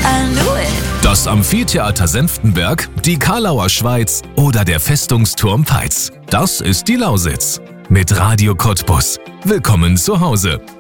I knew it. Das Amphitheater Senftenberg, die Karlauer Schweiz oder der Festungsturm Peitz. Das ist die Lausitz. Mit Radio Cottbus. Willkommen zu Hause.